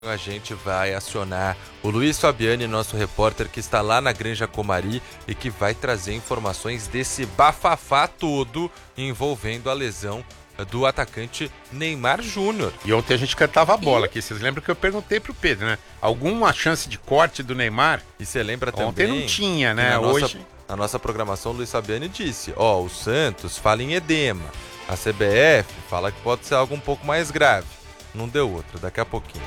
A gente vai acionar o Luiz Fabiani, nosso repórter que está lá na Granja Comari e que vai trazer informações desse bafafá todo envolvendo a lesão do atacante Neymar Júnior. E ontem a gente cantava a bola aqui, vocês lembram que eu perguntei pro Pedro, né? Alguma chance de corte do Neymar? E você lembra também... Ontem não tinha, né? Na nossa programação, o Luiz Fabiani disse, o Santos fala em edema, a CBF fala que pode ser algo um pouco mais grave. Não deu outra, daqui a pouquinho.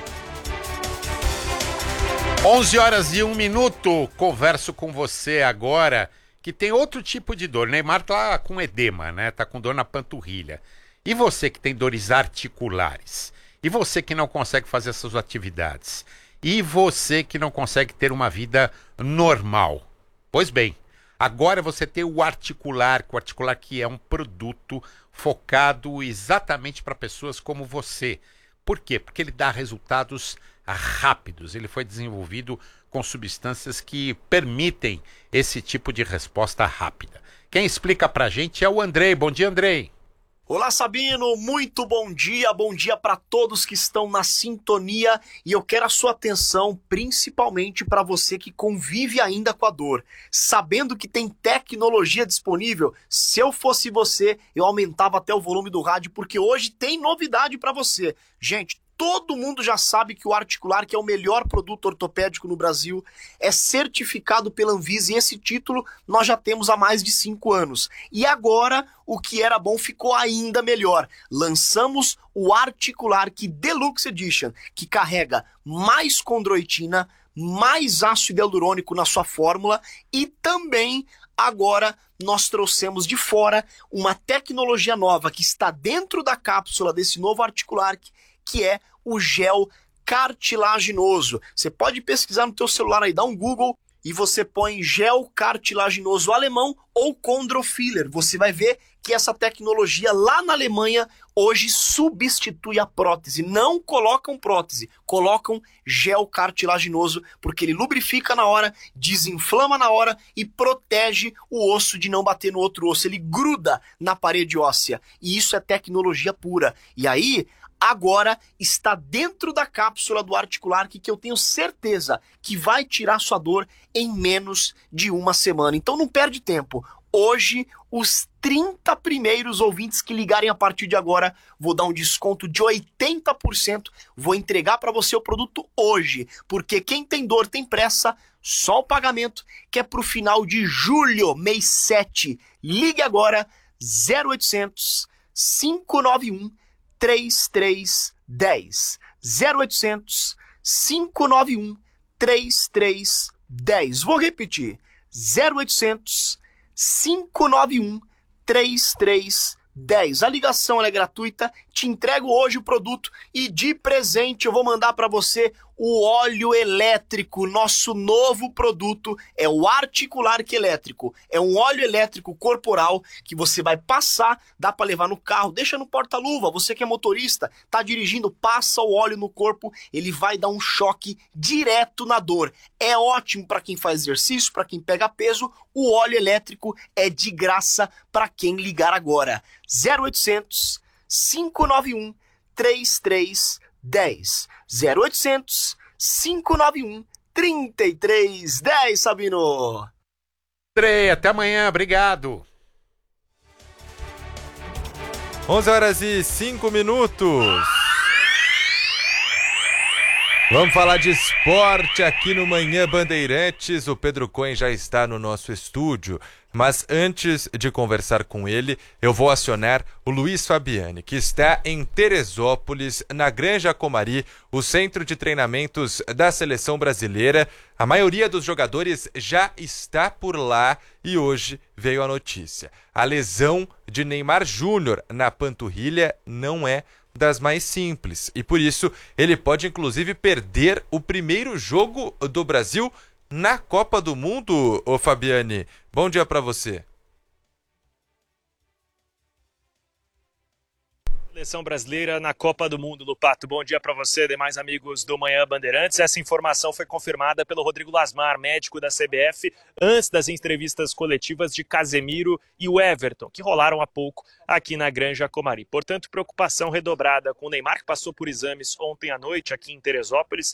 11h01, converso com você agora, que tem outro tipo de dor. Neymar tá com edema, né? Tá com dor na panturrilha. E você que tem dores articulares? E você que não consegue fazer essas atividades? E você que não consegue ter uma vida normal? Pois bem, agora você tem o Articular, que é um produto focado exatamente para pessoas como você. Por quê? Porque ele dá resultados rápidos. Ele foi desenvolvido com substâncias que permitem esse tipo de resposta rápida. Quem explica pra gente é o Andrei. Bom dia, Andrei. Olá, Sabino, muito bom dia para todos que estão na sintonia e eu quero a sua atenção principalmente para você que convive ainda com a dor, sabendo que tem tecnologia disponível. Se eu fosse você, eu aumentava até o volume do rádio porque hoje tem novidade para você. Gente, todo mundo já sabe que o Articular, que é o melhor produto ortopédico no Brasil, é certificado pela Anvisa e esse título nós já temos há mais de 5 anos. E agora, o que era bom ficou ainda melhor. Lançamos o Articular Deluxe Edition, que carrega mais condroitina, mais ácido hialurônico na sua fórmula e também agora nós trouxemos de fora uma tecnologia nova que está dentro da cápsula desse novo Articular, que é o gel cartilaginoso. Você pode pesquisar no teu celular aí, dá um Google e você põe gel cartilaginoso alemão ou Chondrofiller. Você vai ver que essa tecnologia lá na Alemanha hoje substitui a prótese. Não colocam prótese, colocam gel cartilaginoso, porque ele lubrifica na hora, desinflama na hora e protege o osso de não bater no outro osso. Ele gruda na parede óssea. E isso é tecnologia pura. E aí... agora está dentro da cápsula do Articular que eu tenho certeza que vai tirar sua dor em menos de uma semana. Então não perde tempo. Hoje, os 30 primeiros ouvintes que ligarem a partir de agora, vou dar um desconto de 80%. Vou entregar para você o produto hoje, porque quem tem dor tem pressa, só o pagamento que é para o final de julho, mês 7. Ligue agora, 0800 591 3310 0800 591 3310. Vou repetir. 0800 591 3310. A ligação ela é gratuita. Te entrego hoje o produto e de presente eu vou mandar para você o óleo elétrico. Nosso novo produto é o Articular Elétrico. É um óleo elétrico corporal que você vai passar, dá para levar no carro, deixa no porta-luva. Você que é motorista, tá dirigindo, passa o óleo no corpo, ele vai dar um choque direto na dor. É ótimo para quem faz exercício, para quem pega peso. O óleo elétrico é de graça para quem ligar agora. 0800 591 3310. 0800 591 3310, Sabino. Andrei, até amanhã, obrigado. 11h05. Vamos falar de esporte aqui no Manhã Bandeirantes. O Pedro Cohen já está no nosso estúdio, mas antes de conversar com ele, eu vou acionar o Luiz Fabiani, que está em Teresópolis, na Granja Comari, o centro de treinamentos da seleção brasileira. A maioria dos jogadores já está por lá e hoje veio a notícia. A lesão de Neymar Júnior na panturrilha não é das mais simples e por isso ele pode inclusive perder o primeiro jogo do Brasil na Copa do Mundo. Ô Fabiani, bom dia para você. Seleção brasileira na Copa do Mundo, Lupato. Bom dia para você, demais amigos do Manhã Bandeirantes. Essa informação foi confirmada pelo Rodrigo Lasmar, médico da CBF, antes das entrevistas coletivas de Casemiro e o Everton, que rolaram há pouco aqui na Granja Comari. Portanto, preocupação redobrada com o Neymar, que passou por exames ontem à noite aqui em Teresópolis